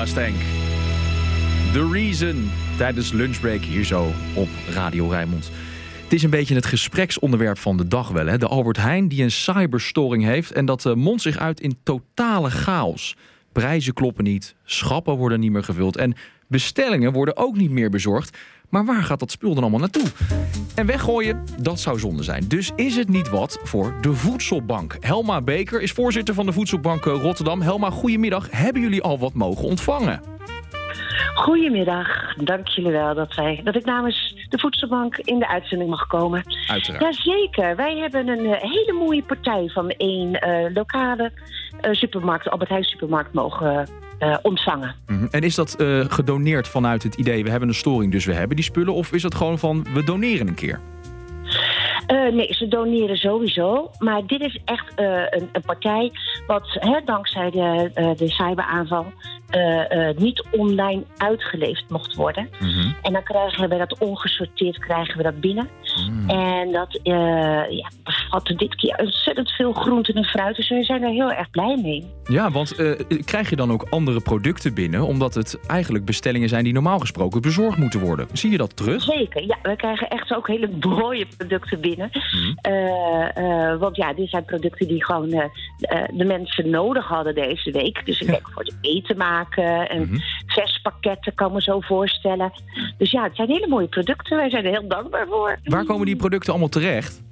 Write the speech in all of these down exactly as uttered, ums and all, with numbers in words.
Stank. The Reason. Tijdens lunchbreak hier zo op Radio Rijnmond. Het is een beetje het gespreksonderwerp van de dag wel. Hè? De Albert Heijn die een cyberstoring heeft en dat uh, mondt zich uit in totale chaos. Prijzen kloppen niet, schappen worden niet meer gevuld en bestellingen worden ook niet meer bezorgd. Maar waar gaat dat spul dan allemaal naartoe? En weggooien, dat zou zonde zijn. Dus is het niet wat voor de Voedselbank? Helma Beker is voorzitter van de Voedselbank Rotterdam. Helma, goedemiddag. Hebben jullie al wat mogen ontvangen? Goedemiddag, dank jullie wel dat, wij, dat ik namens de Voedselbank in de uitzending mag komen. Uiteraard. Jazeker, wij hebben een uh, hele mooie partij van één uh, lokale uh, supermarkt, Albert Heijn supermarkt, mogen uh, ontvangen. Mm-hmm. En is dat uh, gedoneerd vanuit het idee, we hebben een storing, dus we hebben die spullen? Of is het gewoon van, we doneren een keer? Uh, nee, ze doneren sowieso. Maar dit is echt uh, een, een partij wat hè, dankzij de, uh, de cyberaanval uh, uh, niet online uitgeleverd mocht worden. Mm-hmm. En dan krijgen we dat ongesorteerd krijgen we dat binnen. Mm. En dat uh, ja, bevatte dit keer ontzettend veel groenten en fruit. Dus we zijn er heel erg blij mee. Ja, want uh, krijg je dan ook andere producten binnen? Omdat het eigenlijk bestellingen zijn die normaal gesproken bezorgd moeten worden. Zie je dat terug? Zeker, ja. We krijgen echt ook hele mooie producten binnen. Mm. Uh, uh, want ja, dit zijn producten die gewoon uh, uh, de mensen nodig hadden deze week. Dus ik denk voor het eten maken en Mm-hmm. verspakketten kan me zo voorstellen. Dus ja, het zijn hele mooie producten. Wij zijn er heel dankbaar voor. Waar komen die producten allemaal terecht?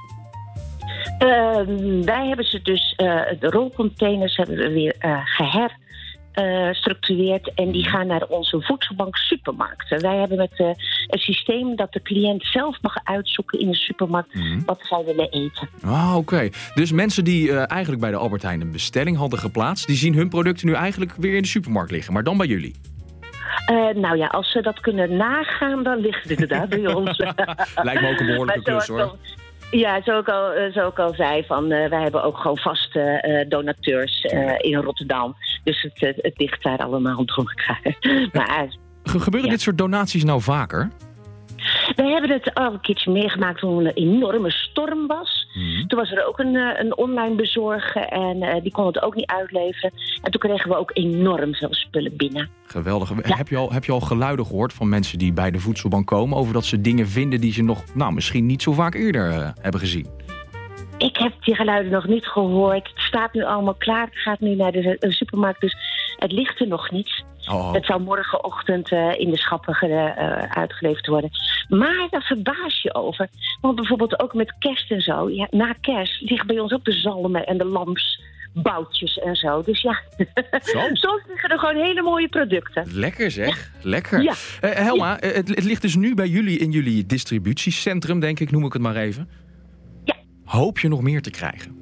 Uh, wij hebben ze dus, uh, de rolcontainers hebben we weer uh, geher. Uh, structureert en die gaan naar onze voedselbank supermarkten. Wij hebben met uh, een systeem dat de cliënt zelf mag uitzoeken in de supermarkt Mm-hmm. wat zij willen eten. Ah, oké. Okay. Dus mensen die uh, eigenlijk bij de Albert Heijn een bestelling hadden geplaatst, die zien hun producten nu eigenlijk weer in de supermarkt liggen, maar dan bij jullie. Uh, nou ja, als ze dat kunnen nagaan, dan ligt het inderdaad bij ons. Lijkt me ook een behoorlijke klus, hoor. Al, ja, zoals ik al, zo ik al zei, van, uh, wij hebben ook gewoon vaste uh, donateurs uh, in Rotterdam. Dus het, het, het ligt daar allemaal door elkaar. Maar, Ge- Gebeuren ja. dit soort donaties nou vaker? Wij hebben het al een keertje meegemaakt toen er een enorme storm was. Mm-hmm. Toen was er ook een, een online bezorger en uh, die kon het ook niet uitleveren. En toen kregen we ook enorm veel spullen binnen. Geweldig. Ja. Heb je al, heb je al geluiden gehoord van mensen die bij de voedselbank komen over dat ze dingen vinden die ze nog, nou, misschien niet zo vaak eerder uh, hebben gezien? Ik heb die geluiden nog niet gehoord. Het staat nu allemaal klaar. Het gaat nu naar de, de supermarkt, dus het ligt er nog niet. Oh. Het zou morgenochtend uh, in de schappen ge, uh, uitgeleverd worden. Maar daar verbaas je over. Want bijvoorbeeld ook met kerst en zo. Ja, na kerst liggen bij ons ook de zalmen en de lamsboutjes en zo. Dus ja, Zo? soms liggen er gewoon hele mooie producten. Lekker zeg, lekker. Ja. Uh, Helma, uh, het, het ligt dus nu bij jullie in jullie distributiecentrum, denk ik, noem ik het maar even. Ja. Hoop je nog meer te krijgen?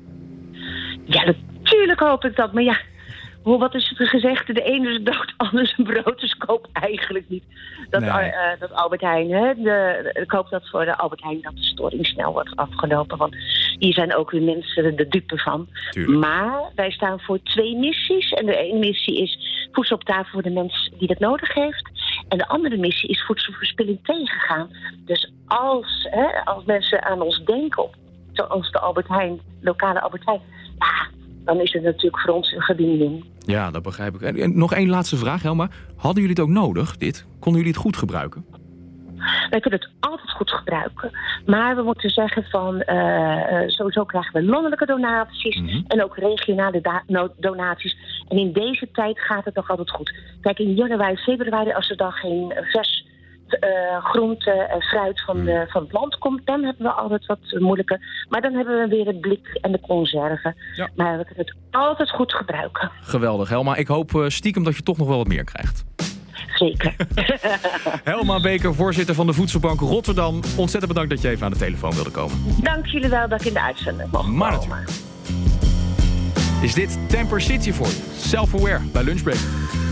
Ja, natuurlijk hoop ik dat. Maar ja, hoe, wat is het gezegd? De ene is dood, de ander is een brood. Dus koop eigenlijk niet dat, Nee. uh, dat Albert Heijn. Hè, de, de, koop dat voor de Albert Heijn dat de storing snel wordt afgelopen. Want hier zijn ook weer mensen de dupe van. Tuurlijk. Maar wij staan voor twee missies. En de ene missie is voedsel op tafel voor de mens die dat nodig heeft. En de andere missie is voedselverspilling tegengaan. Dus als, hè, als mensen aan ons denken, op, zoals de Albert Heijn, lokale Albert Heijn, ja, dan is het natuurlijk voor ons een gewinning. Ja, dat begrijp ik. En, en nog één laatste vraag, Helma. Hadden jullie het ook nodig, dit? Konden jullie het goed gebruiken? Wij kunnen het altijd goed gebruiken. Maar we moeten zeggen van, uh, sowieso krijgen we landelijke donaties Mm-hmm. en ook regionale da- no- donaties. En in deze tijd gaat het nog altijd goed. Kijk, in januari, februari, als er dan geen vers uh, groente en fruit van, Mm. de, van het land komt, dan hebben we altijd wat moeilijker. Maar dan hebben we weer het blik en de conserven. Ja. Maar we kunnen het altijd goed gebruiken. Geweldig, Helma. Ik hoop uh, stiekem dat je toch nog wel wat meer krijgt. Zeker. Helma Beker, voorzitter van de Voedselbank Rotterdam. Ontzettend bedankt dat je even aan de telefoon wilde komen. Dank jullie wel dat ik in de uitzending mocht Maar komen. natuurlijk. Is dit Temper City voor je? Self-aware bij Lunchbreak.